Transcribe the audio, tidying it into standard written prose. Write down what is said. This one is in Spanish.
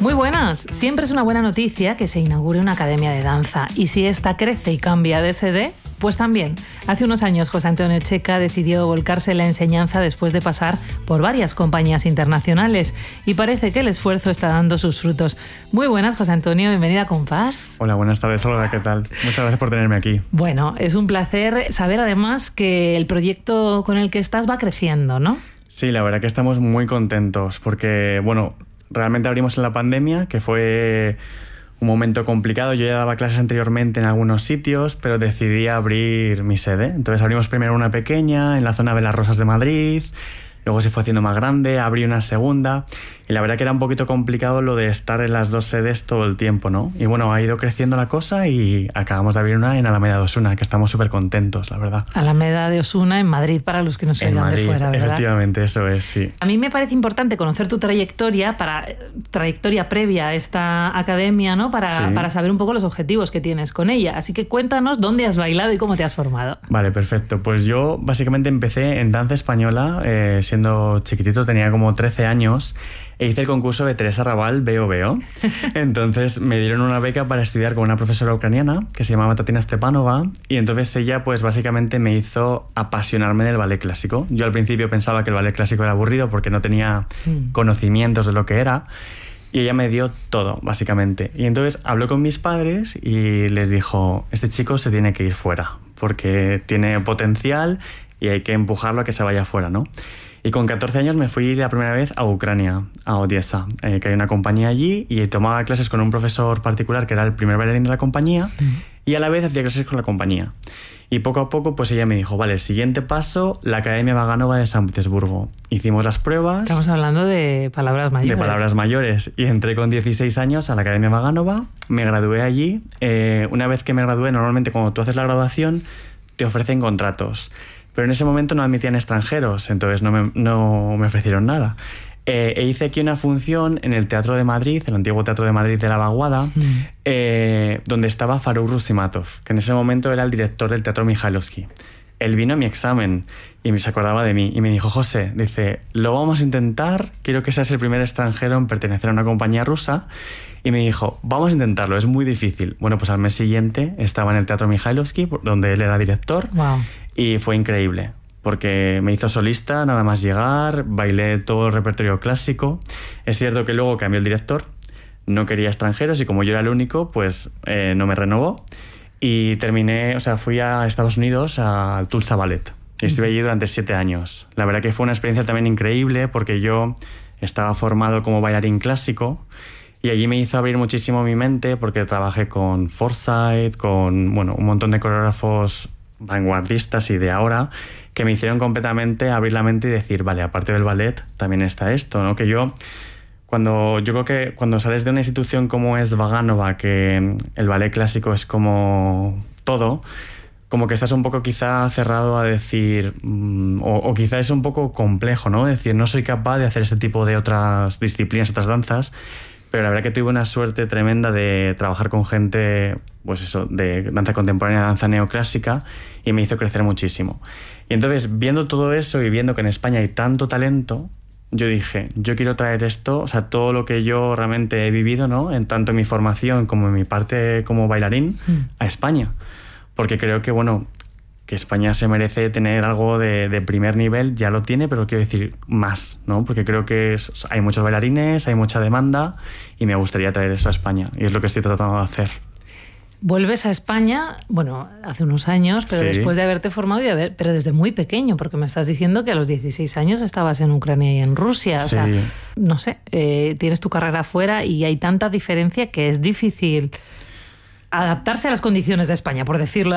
Muy buenas. Siempre es una buena noticia que se inaugure una academia de danza. Y si esta crece y cambia de sede, pues también. Hace unos años José Antonio Checa decidió volcarse en la enseñanza después de pasar por varias compañías internacionales. Y parece que el esfuerzo está dando sus frutos. Muy buenas, José Antonio. Bienvenida a Compás. Hola, buenas tardes, Olga. ¿Qué tal? Muchas gracias por tenerme aquí. Bueno, es un placer saber además que el proyecto con el que estás va creciendo, ¿no? Sí, la verdad que estamos muy contentos porque, bueno, realmente abrimos en la pandemia, que fue un momento complicado. Yo ya daba clases anteriormente en algunos sitios, pero decidí abrir mi sede. Entonces abrimos primero una pequeña en la zona de Las Rosas de Madrid, luego se fue haciendo más grande, abrí una segunda y la verdad que era un poquito complicado lo de estar en las dos sedes todo el tiempo, ¿no? Y bueno, ha ido creciendo la cosa y acabamos de abrir una en Alameda de Osuna, que estamos súper contentos, la verdad. Alameda de Osuna, en Madrid, para los que no se oigan de fuera, ¿verdad? Efectivamente, eso es, sí. A mí me parece importante conocer tu trayectoria, trayectoria previa a esta academia, ¿no? Para saber un poco los objetivos que tienes con ella. Así que cuéntanos dónde has bailado y cómo te has formado. Vale, perfecto. Pues yo básicamente empecé en danza española, siendo chiquitito, tenía como 13 años, e hice el concurso de Teresa Raval, Veo Veo. Entonces me dieron una beca para estudiar con una profesora ucraniana que se llamaba Tatiana Stepanova, y entonces ella pues básicamente me hizo apasionarme del ballet clásico. Yo al principio pensaba que el ballet clásico era aburrido porque no tenía conocimientos de lo que era, y ella me dio todo, básicamente. Y entonces habló con mis padres y les dijo, este chico se tiene que ir fuera porque tiene potencial y hay que empujarlo a que se vaya fuera, ¿no? Y con 14 años me fui la primera vez a Ucrania, a Odessa, que hay una compañía allí, y tomaba clases con un profesor particular que era el primer bailarín de la compañía, y a la vez hacía clases con la compañía. Y poco a poco pues ella me dijo, vale, el siguiente paso, la Academia Vaganova de San Petersburgo. Hicimos las pruebas. Estamos hablando de palabras mayores. De palabras mayores. Y entré con 16 años a la Academia Vaganova, me gradué allí. Una vez que me gradué, normalmente cuando tú haces la graduación, te ofrecen contratos. Pero en ese momento no admitían extranjeros, entonces no me ofrecieron nada. E hice aquí una función en el Teatro de Madrid, el antiguo Teatro de Madrid de la Vaguada, donde estaba Faruk Russimatov, que en ese momento era el director del Teatro Mikhailovsky. Él vino a mi examen y se acordaba de mí y me dijo, José, dice, lo vamos a intentar, quiero que seas el primer extranjero en pertenecer a una compañía rusa. Y me dijo, vamos a intentarlo, es muy difícil. Bueno, pues al mes siguiente estaba en el Teatro Mikhailovsky, donde él era director. Wow. Y fue increíble, porque me hizo solista nada más llegar, bailé todo el repertorio clásico. Es cierto que luego cambió el director, no quería extranjeros y como yo era el único, pues no me renovó. Y terminé, o sea, fui a Estados Unidos, al Tulsa Ballet. Y estuve allí durante 7 años. La verdad que fue una experiencia también increíble, porque yo estaba formado como bailarín clásico. Y allí me hizo abrir muchísimo mi mente porque trabajé con Forsyth, con un montón de coreógrafos vanguardistas y de ahora que me hicieron completamente abrir la mente y decir, vale, aparte del ballet también está esto, ¿no? Que yo creo que cuando sales de una institución como es Vaganova, que el ballet clásico es como todo, como que estás un poco quizá cerrado a decir, o quizá es un poco complejo, ¿no? Decir, no soy capaz de hacer este tipo de otras disciplinas, otras danzas. Pero la verdad que tuve una suerte tremenda de trabajar con gente, pues eso, de danza contemporánea, danza neoclásica, y me hizo crecer muchísimo. Y entonces, viendo todo eso y viendo que en España hay tanto talento, yo dije, yo quiero traer esto, o sea, todo lo que yo realmente he vivido, ¿no? Tanto en mi formación como en mi parte como bailarín, a España. Porque creo que, que España se merece tener algo de primer nivel, ya lo tiene, pero quiero decir más, ¿no? Porque creo que hay muchos bailarines, hay mucha demanda y me gustaría traer eso a España y es lo que estoy tratando de hacer. Vuelves a España, hace unos años, pero sí, después de haberte formado pero desde muy pequeño, porque me estás diciendo que a los 16 años estabas en Ucrania y en Rusia. Sí. O sea, no sé, tienes tu carrera afuera y hay tanta diferencia que es difícil adaptarse a las condiciones de España, por decirlo